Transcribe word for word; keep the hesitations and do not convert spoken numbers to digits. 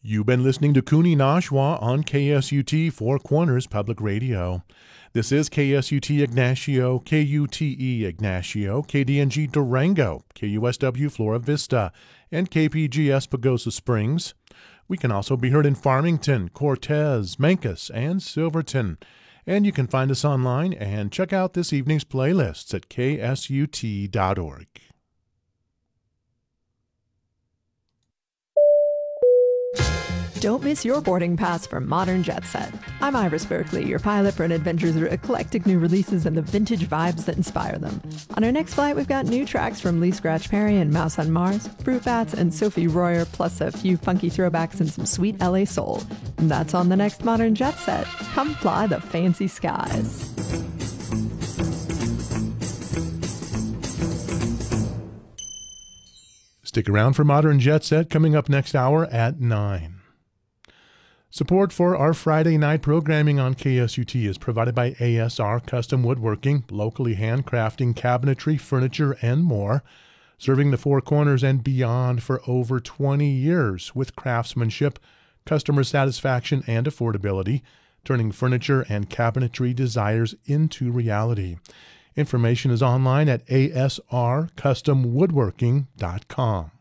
You've been listening to Cooney Nashua on K S U T Four Corners Public Radio. This is K S U T Ignacio, K U T E Ignacio, K D N G Durango, K U S W Flora Vista, and K P G S Pagosa Springs. We can also be heard in Farmington, Cortez, Mancos, and Silverton. And you can find us online and check out this evening's playlists at K S U T dot org. Don't miss your boarding pass for Modern Jet Set. I'm Iris Berkeley, your pilot for an adventure through eclectic new releases and the vintage vibes that inspire them. On our next flight, we've got new tracks from Lee Scratch Perry and Mouse on Mars, Fruit Bats and Sophie Royer, plus a few funky throwbacks and some sweet L A soul. And that's on the next Modern Jet Set. Come fly the fancy skies. Stick around for Modern Jet Set coming up next hour at nine. Support for our Friday night programming on K S U T is provided by A S R Custom Woodworking, locally handcrafting cabinetry, furniture, and more, serving the Four Corners and beyond for over twenty years with craftsmanship, customer satisfaction, and affordability, turning furniture and cabinetry desires into reality. Information is online at A S R custom woodworking dot com.